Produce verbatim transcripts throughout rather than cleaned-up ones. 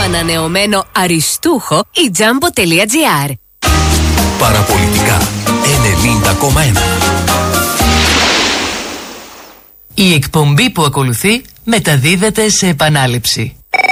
ανανεωμένο αριστούχο η τζάμπο τελεία τζι άρ. Παραπολιτικά ενενήντα κόμμα ένα. Η εκπομπή που ακολουθεί μεταδίδεται σε επανάληψη.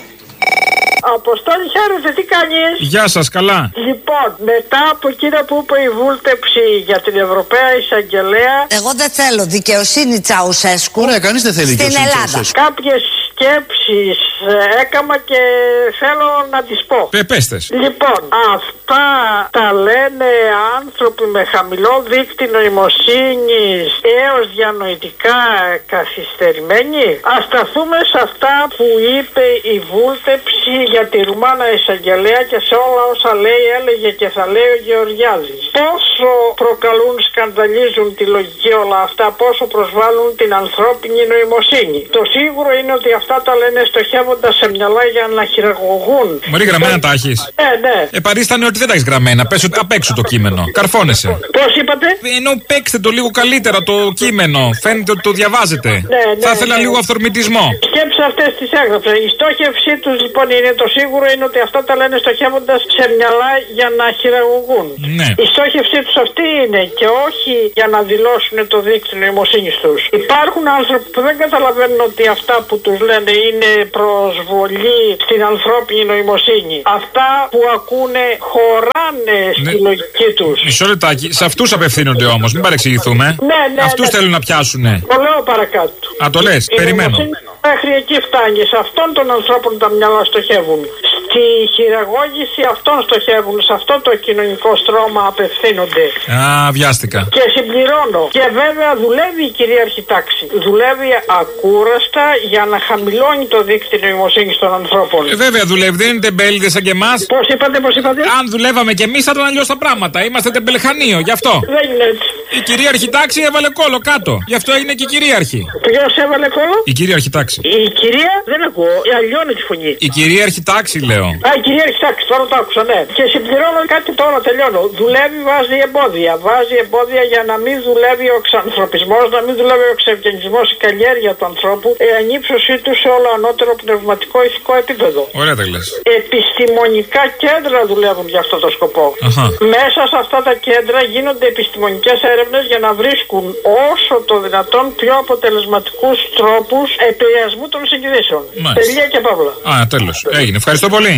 Αποστόλη, χαίρετε, τι κάνεις? Γεια σας, καλά. Λοιπόν, μετά από εκείνα που είπε η βούλτεψη για την Ευρωπαία Εισαγγελέα. Εγώ δεν θέλω δικαιοσύνη Τσαουσέσκου. Ωραία, κανείς δεν θέλει στην Ελλάδα. Κάποιες σκέψεις έκανα και θέλω να τις πω. Πεπέστες. Λοιπόν, αυτά τα λένε άνθρωποι με χαμηλό δείκτη νοημοσύνης έως διανοητικά καθυστερημένοι. Ας σταθούμε σε αυτά που είπε η βούλτεψη για τη Ρουμάνα Εισαγγελέα και σε όλα όσα λέει, έλεγε και θα λέει ο Γεωργιάδης. Πόσο προκαλούν, σκανδαλίζουν τη λογική όλα αυτά, πόσο προσβάλλουν την ανθρώπινη νοημοσύνη. Το σίγουρο είναι ότι αυτά τα λένε στοχεύοντας σε μυαλά για να χειραγωγούν. Μωρή, γραμμένα τα έχεις? Ναι, ναι. Ε, παρίστανε ότι δεν τα έχεις γραμμένα. Πες ότι απ' έξω το κείμενο. Καρφώνεσαι. Πώς είπατε? Ενώ παίξτε το λίγο καλύτερα το κείμενο. Φαίνεται ότι το διαβάζετε. Ναι, ναι, θα ήθελα ναι. λίγο αυθορμητισμό. Σκέψεις αυτές τις έγραψε. Η στόχευσή τους λοιπόν είναι, το σίγουρο είναι ότι αυτά τα λένε στοχεύοντας σε μυαλά για να χειραγωγούν. Ναι. Η στόχευσή τους αυτή είναι και όχι για να δηλώσουν το δίκτυο νοημοσύνης τους. Υπάρχουν άνθρωποι που δεν καταλαβαίνουν ότι αυτά που τους λένε είναι προσβολή στην ανθρώπινη νοημοσύνη. Αυτά που ακούνε χωράνε στη ναι. λογική τους. Μισό λεπτάκι. Σε αυτούς απευθύνονται όμως, μην παρεξηγηθούμε. Ναι, ναι. Αυτούς ναι. θέλουν να πιάσουνε. Το λέω παρακάτω. Α, το λες, η περιμένω. Μέχρι εκεί φτάνει. Σε αυτόν των ανθρώπων τα μυαλά στοχεύουν. Στη χειραγώγηση αυτών στοχεύουν. Σε αυτό το κοινωνικό στρώμα απευθύνονται. Α, βιάστηκα. Και συμπληρώνω. Και βέβαια δουλεύει η κυρίαρχη τάξη. Δουλεύει ακούραστα για να χαμηλώνει το δίκτυο νοημοσύνης των ανθρώπων. Ε, βέβαια δουλεύει. Δεν είναι τεμπέληδες σαν και εμάς. Πώς είπατε, πώς είπατε? Αν δουλεύαμε κι εμείς θα ήταν αλλιώς τα πράγματα. Είμαστε τεμπελχανίο, γι' αυτό. Δεν είναι έτσι. Η κυρίαρχη τάξη έβαλε κόλλο κάτω. Γι' αυτό έγινε και η κυρίαρχη. Ποιος έβαλε κόλλο? Η κυρίαρχη τάξη. Η κυρία δεν ακούω. Αλλιώνει τη φωνή. Η κυρίαρχη τάξη, λέω. Α, η κυρίαρχη τάξη, τώρα το άκουσα, ναι. Και συμπληρώνω κάτι τώρα, τελειώνω. Δουλεύει, βάζει εμπόδια. Βάζει εμπόδια για να μην δουλεύει ο ξανθρωπισμός, να μην δουλεύει ο ξευγενισμός, η καλλιέργεια του ανθρώπου, η ανύψωσή του σε όλο ανώτερο πνευματικό ηθικό επίπεδο. Ωραία τα λες. Επιστημονικά κέντρα δουλεύουν για αυτό το σκοπό. Αχα. Μέσα σε αυτά τα κέντρα γίνονται επιστημονικές έρευνες για να βρίσκουν όσο το δυνατόν πιο αποτελεσματικούς τρόπους επηρεασμού των συγκρίσεων. Τελεία και παύλα. Α, τέλος. Έγινε. Ευχαριστώ πολύ.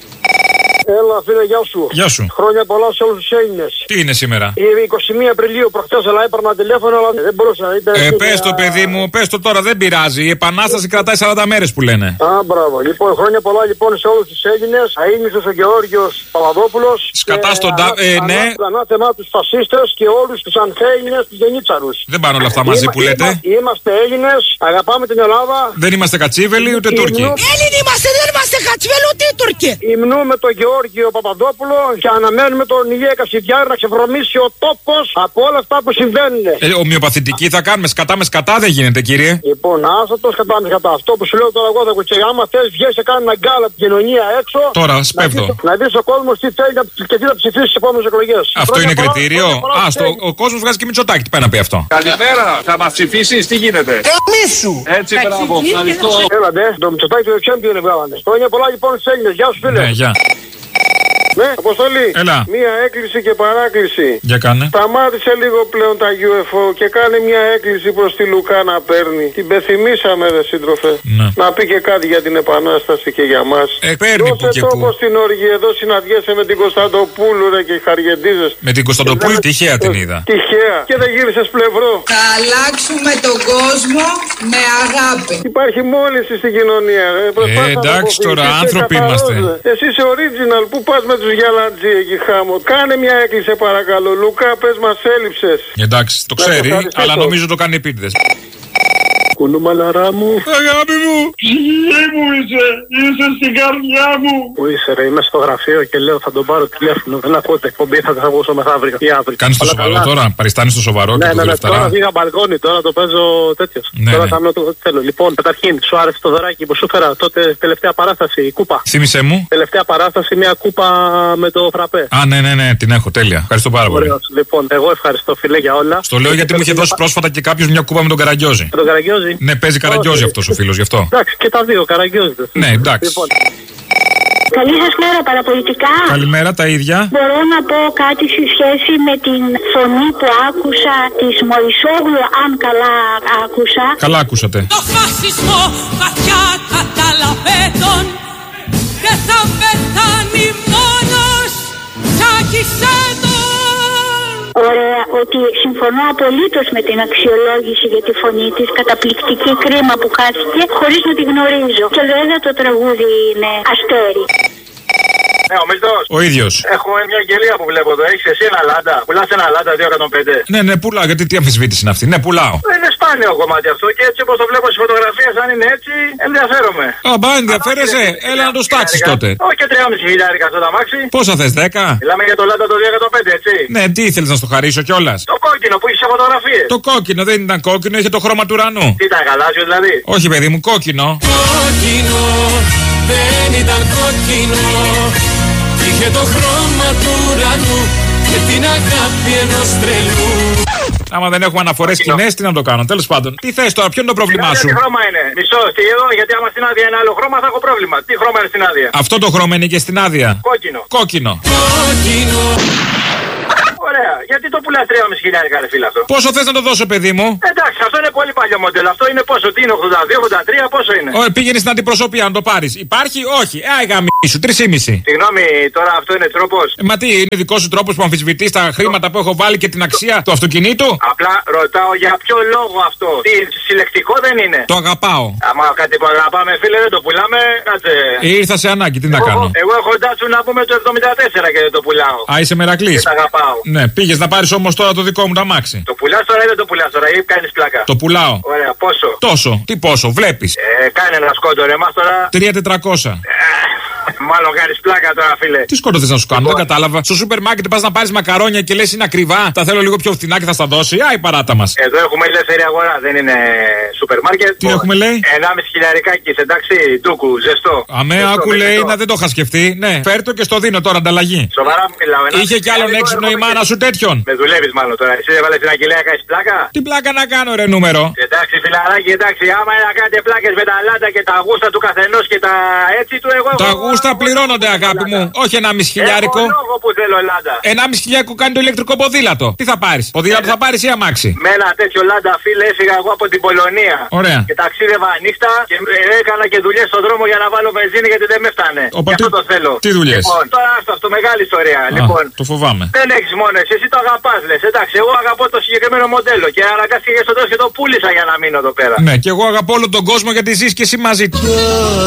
Έλα, φίλε, γεια σου. Γεια σου. Χρόνια πολλά σε όλους τους Έλληνες. Τι είναι σήμερα? Η είκοσι μία Απριλίου προχτές, αλλά έπαιρνα τηλέφωνο, αλλά δεν μπορούσα να ήταν. Ε, πες το, παιδί μου, πες το τώρα, δεν πειράζει. Η επανάσταση κρατάει σαράντα μέρες που λένε. Α, μπράβο. Λοιπόν, χρόνια πολλά λοιπόν σε όλους τους Έλληνες. Αείμνηστος ο Γεώργιος Παπαδόπουλος. Σκατά στον τα... Ε, ναι. Ανάθεμα τους φασίστες και όλους τους ανθέλληνες, τους γενίτσαρους. Δεν πάνε όλα αυτά μαζί που λέτε. Είμαστε Έλληνες, αγαπάμε την Ελλάδα. Δεν είμαστε κατσίβελοι ούτε Τούρκοι. Έλληνοι είμαστε, δεν είμαστε κατσίβελοι ούτε Τούρκοι. Υμνούμε τον Γεώργιο Παπαδόπουλο και αναμένουμε τον Ηλία Κασιδιάρη να ξεβρωμίσει ο τόπος από όλα αυτά που συμβαίνουν. Ε, ομοιοπαθητική θα κάνουμε, σκατά με σκατά δεν γίνεται, κύριε. Λοιπόν, άστα το σκατά με σκατά. Αυτό που σου λέω τώρα εγώ θα κουτσέ. Άμα θες βγες και κάνει ένα γκάλα από την κοινωνία έξω. Τώρα, σπέβδω. Να δεις ο κόσμος τι θέλει και τι θα ψηφίσει στις επόμενες εκλογές. Αυτό είναι κριτήριο. Α, στο, ο κόσμος βγάζει και Μητσοτάκη. Τι πάει να πει αυτό? Καλημέρα, θα μας ψηφίσεις, τι γίνεται? Καμίσου! Έτσι, μπράβο, ευχαριστώ. Έλατε, το Μητσοτάκη το Champion βγάλανε. Χρόνια πολλά λοιπόν στους Έλληνες. Γεια σου φίλε. Ναι, γεια. Ναι, Αποστολή. Έλα. Μία έκκληση και παράκληση. Για κάνε. Σταμάτησε λίγο πλέον τα γιου εφ ο και κάνε μια έκκληση προς τη Λουκά να παίρνει. Την πεθυμίσαμε, ρε σύντροφε. Ναι. Να πει και κάτι για την Επανάσταση και για μας. Ε, παίρνει που και τόπο που. στην οργή, εδώ συναντιέσαι με την Κωνσταντοπούλου, ρε, και χαριεντίζες. Με την Κωνσταντοπούλου τυχαία την είδα. Τυχαία. Και δεν γύρισες πλευρό. Θα αλλάξουμε τον κόσμο με αγάπη. Υπάρχει μόλυνση στην κοινωνία, ρε. Ε, εντάξει τώρα, άνθρωποι είμαστε. Εσύ είσαι original, πού πας με τους γιαλατζί εκεί χάμω. Κάνε μια έκκληση παρακαλώ. Λουκά, πες μας έλειψες. Εντάξει, το ξέρει, αλλά νομίζω το κάνει επίτηδες. Κουνούμαλαρά μου. Αγάπη μου. Ψυχή μου είσαι. Είσαι στην καρδιά μου. Πού είσαι ρε, είμαι στο γραφείο και λέω θα τον πάρω τηλέφωνο. Δεν ακούω την εκπομπή, θα θα βγω μεθαύριο ή αύριο. Κάνεις το σοβαρό τώρα, παριστάνεις το σοβαρό ναι, και το ναι, ναι, δουλευταρά. τώρα βγήκα μπαλκόνι, τώρα το παίζω τέτοιος. Ναι, τώρα ναι. θα κάνω το θέλω. Λοιπόν, καταρχήν, σου άρεσε το δωράκι που σου φέρα τότε τελευταία παράσταση, η κούπα. Θύμησέ μου. Τελευταία παράσταση, μια κούπα με το φραπέ. Α, ναι, ναι, ναι, την έχω, τέλεια. Ευχαριστώ πάρα πολύ. Ωραίος. Λοιπόν, εγώ ευχαριστώ φιλέ για όλα. Στο λέω γιατί μου είχε δώσει πρόσφατα και κάποιο μια κούπα με τον Καραγκιόζη. Με τον Καραγκιόζη. Ναι, παίζει Καραγκιόζη αυτό ο φίλο γι' αυτό. Εντάξει, και τα δύο, Καραγκιόζη. Ναι, εντάξει. Λοιπόν. Καλή σας μέρα, παραπολιτικά. Καλημέρα, τα ίδια. Μπορώ να πω κάτι σε σχέση με την φωνή που άκουσα της Μωυσόγλου, αν καλά άκουσα. Καλά ακούσατε. Το φασισμό βαθιά καταλαβαίνουν και θα πεθάνει μόνος, τσάκισε τον. Ωραία, ότι συμφωνώ απολύτως με την αξιολόγηση για τη φωνή της. Καταπληκτική, κρίμα που χάθηκε χωρίς να τη γνωρίζω. Και βέβαια το τραγούδι είναι αστέρι. Ναι, ο Μίλτος. Ο ίδιος. Έχουμε μια αγγελία που βλέπω εδώ. Έχεις εσύ ένα λάντα. Πουλάς ένα λάντα δύο εκατόν πέντε. Ναι, ναι, πουλάω. Γιατί τι αμφισβήτηση είναι αυτή. Ναι, πουλάω. Δεν είναι σπάνιο κομμάτι αυτό και έτσι όπως το βλέπω στις φωτογραφίες, αν είναι έτσι, ενδιαφέρομαι. Α, μπα, ενδιαφέρεσαι. Έλα να το στάξεις τότε. Όχι και τρία και μισό χιλιάρικα αυτό το αμάξι. Πόσα θες, δέκα. Μιλάμε για το λάντα το δύο εκατόν πέντε, έτσι. Ναι, τι ήθελες να στο χαρίσω κιόλας. Το κόκκινο που είχε σε φωτογραφίες. Το κόκκινο δεν ήταν κόκκινο, είχε το χρώμα του ουρανού. Τι ήταν, γαλάζιο δηλαδή. Όχι, παιδί μου, κόκκινο. Κόκκινο, δεν ήταν κόκκινο. Είχε το χρώμα του ουρανού και την αγάπη ενός τρελού. Άμα δεν έχουμε αναφορές κοινές, τι να το κάνω. Τέλος πάντων, τι θες τώρα, ποιο είναι το πρόβλημά σου. Τι χρώμα είναι, μισό, τι εδώ, γιατί άμα στην άδεια είναι άλλο χρώμα θα έχω πρόβλημα. Τι χρώμα είναι στην άδεια. Αυτό το χρώμα είναι και στην άδεια. Κόκκινο. Κόκκινο. Κόκκινο. Ωραία, γιατί το πουλάς τρία και μισό χιλιάρικα, ρε φίλε αυτό. Πόσο θες να το δώσω, παιδί μου. Εντάξει, αυτό είναι πολύ παλιό μοντέλο. Αυτό είναι πόσο, τι είναι, ογδόντα δύο, ογδόντα τρία, πόσο είναι. Ωραία, πήγαινε στην αντιπροσωπεία να το πάρεις. Υπάρχει, όχι. Άι γαμίσου, τρεις και μισό. Συγγνώμη, τώρα αυτό είναι τρόπος. Ε, μα τι, είναι δικός σου τρόπος που αμφισβητείς τα χρήματα που έχω βάλει και την αξία του αυτοκινήτου. Απλά ρωτάω για ποιο λόγο αυτό. Τι, συλλεκτικό δεν είναι. Το αγαπάω. Άμα κάτι που αγαπάμε, φίλε, δεν το πουλάμε, κάτσε. Ήρθα σε ανάγκη, τι να εγώ, κάνω. Εγώ έχω ντάτσου να πούμε το εβδομήντα τέσσερα και δεν το πουλάω. Α, είσαι μερακλής. Και τα αγαπάω. Ναι, πήγες να πάρεις όμως τώρα το δικό μου το αμάξι. Το πουλάς τώρα ή δεν το πουλάς τώρα ή κάνεις πλάκα. Το πουλάω. Ωραία, πόσο. Τόσο. Τι πόσο, βλέπεις. Ε, κάνε ένα σκόντο ρε, εμάς τώρα. τρία χιλιάδες τετρακόσια. Μάλλον κάνεις πλάκα τώρα, φίλε. Τι σκότω θες να σου κάνω, λοιπόν, δεν κατάλαβα. Στο σούπερ μάρκετ πας να πάρεις μακαρόνια και λες είναι ακριβά. Τα θέλω λίγο πιο φθηνά και θα στα δώσει. Α, η παράτα μας. Εδώ έχουμε ελεύθερη αγορά, δεν είναι σούπερ μάρκετ. Τι έχουμε λέει. ενάμιση χιλιαρικάκι, εντάξει, ντούκου, ζεστό. Αμέ, ζεστό, άκου λέει, ζεστό. να δεν το είχα σκεφτεί. Ναι, φέρτο και στο δίνω τώρα ανταλλαγή. Σοβαρά μιλάω. Είχε κι άλλον έξυπνο η μάνα σου τέτοιον. Με δουλεύεις μάλλον τώρα. Εσύ έβαλες την αγγελία να κάνεις πλάκα. Τι πλάκα να κάνω, ρε νούμερο. Εντάξει, φιλαράκι, εντάξει, άμα να κάνετε πλάκες με τα λάντα και τα γούστα του καθενός και τα έτσι του εγώ. Τα γούστα πληρώνονται, αγάπη μου. Όχι ενάμιση χιλιάρικο. Έχω λόγο που θέλω λάντα. ενάμιση χιλιάρικο κάνει το ηλεκτρικό ποδήλατο. Τι θα πάρεις. Ποδήλατο θα πάρεις ή αμάξι. Με ένα τέτοιο λάντα, φίλε, έφυγα εγώ από την Πολωνία. Ωραία. Και ταξίδευα νύχτα και έκανα και δουλειές στον δρόμο για να βάλω βενζίνη γιατί δεν με φτάνε. Οπα, και αυτό τι, το θέλω. Τι δουλειές. Λοιπόν, τώρα αυτό, αυτό μεγάλη ιστορία. Α, λοιπόν, το φοβάμαι. Δεν έχεις μόνο εσύ, εσύ το αγαπάς, λες. Εντάξει, εγώ αγαπώ το συγκεκριμένο μοντέλο και αναγκάστηκε στο τέλος και το πούλησα για να μείνω εδώ πέρα. Ναι, και εγώ αγαπώ όλο τον κόσμο γιατί ζεις και εσύ μαζί του.